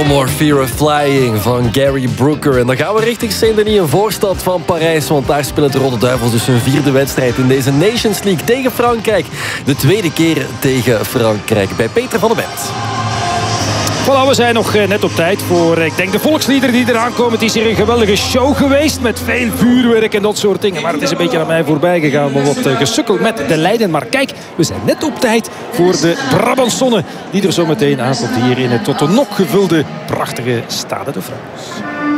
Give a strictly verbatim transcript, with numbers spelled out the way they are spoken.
No More Fear of Flying van Gary Brooker. En dan gaan we richting Saint-Denis, een voorstad van Parijs. Want daar spelen de Rode Duivels dus hun vierde wedstrijd in deze Nations League tegen Frankrijk. De tweede keer tegen Frankrijk bij Peter van der Bent. Voilà, we zijn nog net op tijd voor, ik denk, de volksliederen die eraan komen. Het is hier een geweldige show geweest met veel vuurwerk en dat soort dingen. Maar het is een beetje aan mij voorbij gegaan. We wat gesukkeld met de Leiden. Maar kijk, we zijn net op tijd voor de Brabantsonne die er zo meteen aankomt hier in het tot de nok gevulde prachtige Stade de France.